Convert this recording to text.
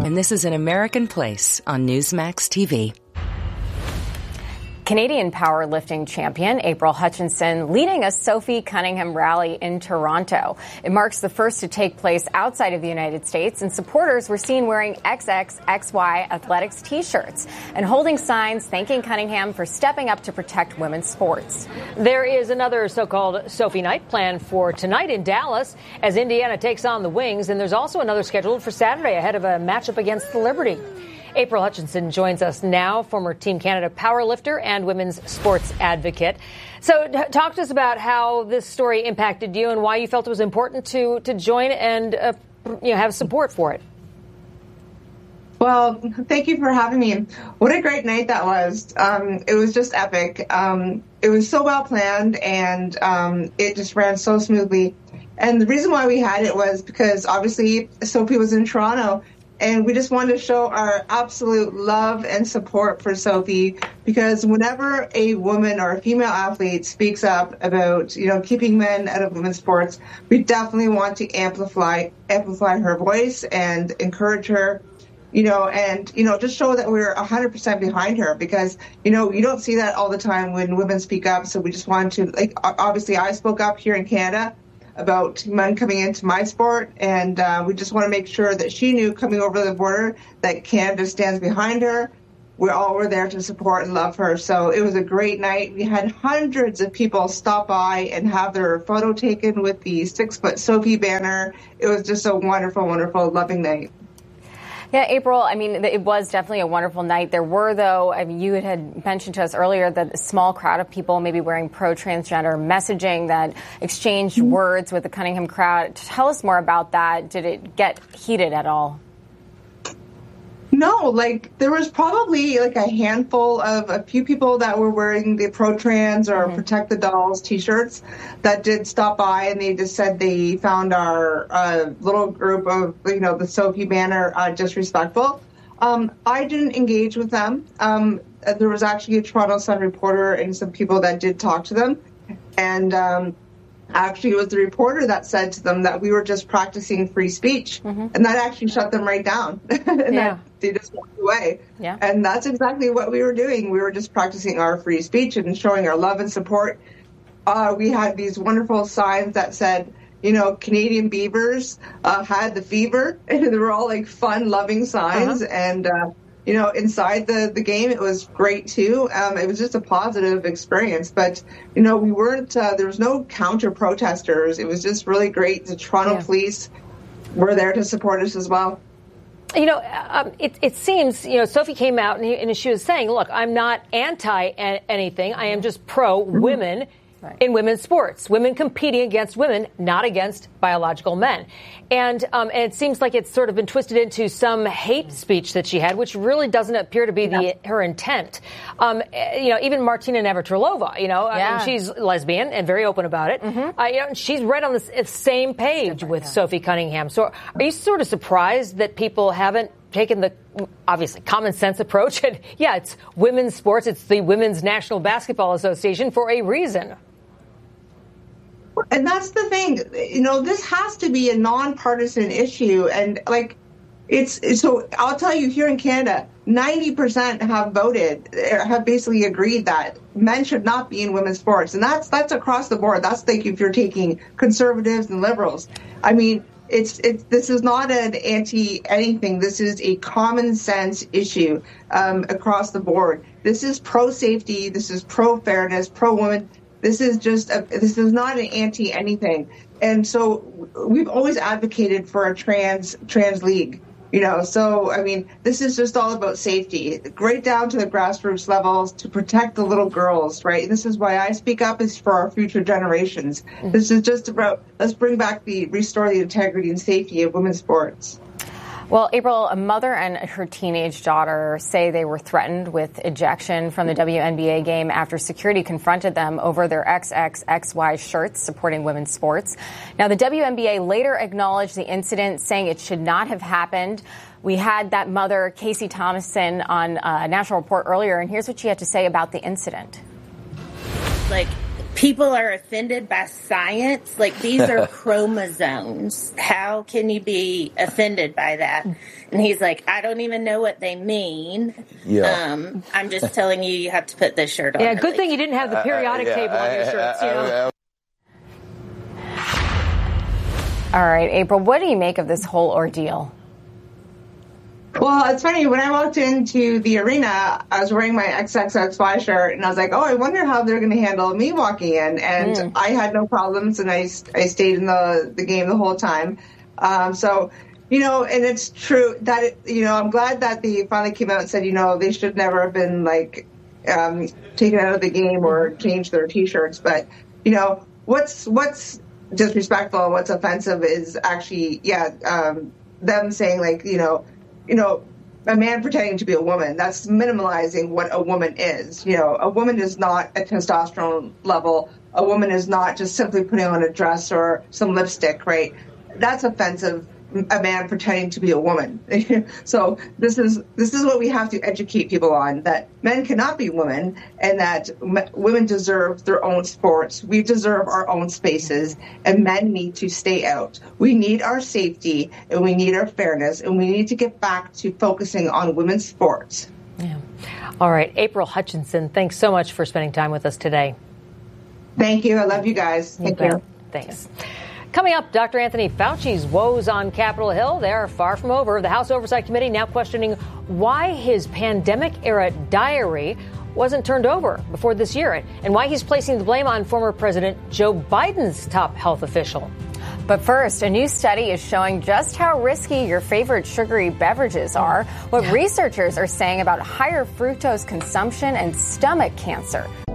and this is An American Place on Newsmax TV. Canadian powerlifting champion April Hutchinson leading a Sophie Cunningham rally in Toronto. It marks the first to take place outside of the United States, and supporters were seen wearing XXXY Athletics t-shirts and holding signs thanking Cunningham for stepping up to protect women's sports. There is another so-called Sophie Night planned for tonight in Dallas as Indiana takes on the Wings, and there's also another scheduled for Saturday ahead of a matchup against the Liberty. April Hutchinson joins us now, former Team Canada powerlifter and women's sports advocate. So talk to us about how this story impacted you and why you felt it was important to join and have support for it. Well, thank you for having me. What a great night that was. It was just epic. It was so well planned, and it just ran so smoothly. And the reason why we had it was because obviously Sophie was in Toronto, and we just wanted to show our absolute love and support for Sophie, because whenever a woman or a female athlete speaks up about, keeping men out of women's sports, we definitely want to amplify her voice and encourage her, and just show that we're 100% behind her, because, you don't see that all the time when women speak up. So we just wanted to, obviously I spoke up here in Canada about men coming into my sport, and we just want to make sure that she knew coming over the border that Canada stands behind her. We all were there to support and love her. So it was a great night. We had hundreds of people stop by and have their photo taken with the 6-foot Sophie banner. It was just a wonderful, wonderful, loving night. Yeah, April, it was definitely a wonderful night. There were, though, you had mentioned to us earlier that a small crowd of people maybe wearing pro-transgender messaging that exchanged words with the Cunningham crowd. Tell us more about that. Did it get heated at all? No, there was probably a handful of a few people that were wearing the pro-trans or Protect the Dolls t-shirts that did stop by, and they just said they found our little group of, the Sophie banner disrespectful. I didn't engage with them. There was actually a Toronto Sun reporter and some people that did talk to them, and actually, it was the reporter that said to them that we were just practicing free speech, and that actually shut them right down. And they just walked away. Yeah. And that's exactly what we were doing. We were just practicing our free speech and showing our love and support. We had these wonderful signs that said, Canadian Beavers had the fever, and they were all fun, loving signs. And inside the game, it was great too. It was just a positive experience, but we weren't. There was no counter protesters. It was just really great. The Toronto police were there to support us as well. It seems Sophie came out and she was saying, "Look, I'm not anti anything. I am just pro women." In women's sports, women competing against women, not against biological men. And it seems like it's sort of been twisted into some hate speech that she had, which really doesn't appear to be her intent. Even Martina Navratilova, she's lesbian and very open about it. She's right on the same page with Sophie Cunningham. So are you sort of surprised that people haven't taken the obviously common sense approach? And it's women's sports. It's the Women's National Basketball Association for a reason. And that's the thing, this has to be a nonpartisan issue. And so I'll tell you, here in Canada, 90% have voted, have basically agreed that men should not be in women's sports. And that's across the board. That's if you're taking conservatives and liberals. This is not an anti-anything. This is a common sense issue across the board. This is pro-safety. This is pro-fairness, pro-women. This is not an anti-anything. And so we've always advocated for a trans league. This is just all about safety, right down to the grassroots levels to protect the little girls, right? This is why I speak up, is for our future generations. This is just about, let's restore the integrity and safety of women's sports. Well, April, a mother and her teenage daughter say they were threatened with ejection from the WNBA game after security confronted them over their XXXY shirts supporting women's sports. Now, the WNBA later acknowledged the incident, saying it should not have happened. We had that mother, Casey Thomason, on National Report earlier, and here's what she had to say about the incident. people are offended by science. Like, these are chromosomes. How can you be offended by that? And he's like, I don't even know what they mean. Yeah. I'm just telling you, you have to put this shirt on. Yeah, good thing you didn't have the periodic table on your shirts, you know. All right, April, what do you make of this whole ordeal? Well, it's funny. When I walked into the arena, I was wearing my XXXY shirt, and I was like, oh, I wonder how they're going to handle me walking in. And I had no problems, and I stayed in the game the whole time. So, you know, and it's true that, you know, I'm glad that they finally came out and said, you know, they should never have been, like, taken out of the game or changed their T-shirts. But, you know, what's disrespectful and what's offensive is actually, them saying, like, you know, a man pretending to be a woman. That's minimalizing what a woman is. You know, a woman is not a testosterone level. A woman is not just simply putting on a dress or some lipstick, right? That's offensive. A man pretending to be a woman. So this is what we have to educate people on, that men cannot be women, and that women deserve their own sports. We deserve our own spaces, and men need to stay out. We need our safety, and we need our fairness, and we need to get back to focusing on women's sports. Yeah. All right, April Hutchinson, thanks so much for spending time with us today. Thank you. I love you guys. Thank you. Thanks. Coming up, Dr. Anthony Fauci's woes on Capitol Hill, they're far from over. The House Oversight Committee now questioning why his pandemic-era diary wasn't turned over before this year, and why he's placing the blame on former President Joe Biden's top health official. But first, a new study is showing just how risky your favorite sugary beverages are, what researchers are saying about higher fructose consumption and stomach cancer.